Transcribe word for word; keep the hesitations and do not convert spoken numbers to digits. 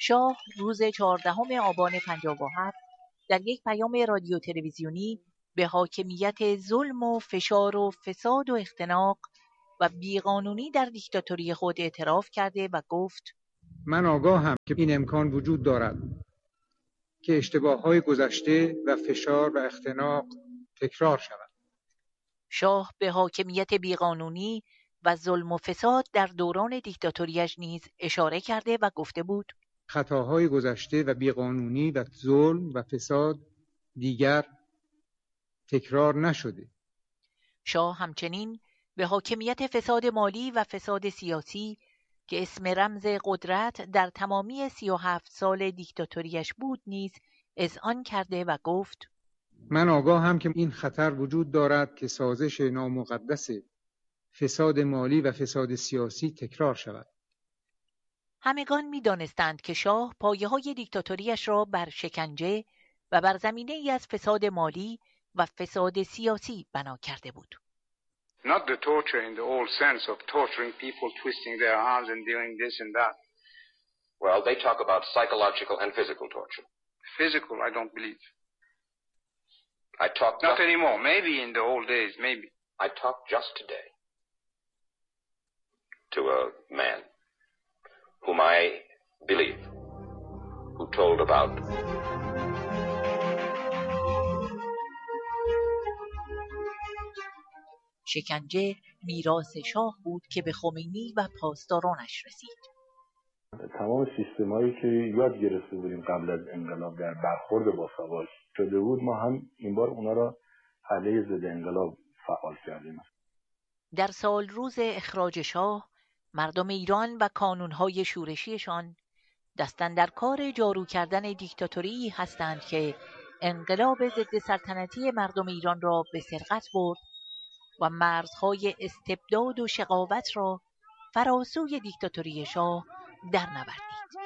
شاه روز چهاردهم آبان پنجاه و هفت در یک پیام رادیو تلویزیونی به حاکمیت ظلم و فشار و فساد و اختناق و بیقانونی در دیکتاتوری خود اعتراف کرده و گفت: من آگاهم که این امکان وجود دارد که اشتباه‌های گذشته و فشار و اختناق تکرار شود. شاه به حاکمیت بیقانونی و ظلم و فساد در دوران دیکتاتوریش نیز اشاره کرده و گفته بود: خطاهای گذشته و بیقانونی و ظلم و فساد دیگر تکرار نشده. شاه همچنین به حاکمیت فساد مالی و فساد سیاسی که اسم رمز قدرت در تمامی سی و هفت سال دیکتاتوریش بود نیز اذعان کرده و گفت: من آگاهم که این خطر وجود دارد که سازش نامقدس فساد مالی و فساد سیاسی تکرار شود. همگان می دانستند که شاه پایه های دیکتاتوریش را بر شکنجه و بر زمینه ای از فساد مالی و فساد سیاسی بنا کرده بود. Not the torture in the old sense of torturing people, twisting their arms and doing this and that. Well, they talk about psychological and physical torture. Physical, I don't believe. I talk Not just, anymore. Maybe in the old days, maybe. I talked just today to a man whom I believe, who told about شکنجه میراث شاه بود که به خمینی و پاسدارانش رسید. تمام سیستمایی که یاد گرفته بودیم قبل از انقلاب در برخورد با فواش شده بود، ما هم این بار اونا را علیه ضد انقلاب فعال کردیم. در سال روز اخراج شاه، مردم ایران و کانونهای شورشیشان دستن در کار جارو کردن دیکتاتوری هستند که انقلاب ضد سلطنتی مردم ایران را به سرقت برد و مرزهای استبداد و شقاوت را فراسوی دیکتاتوری شاه در نوردید.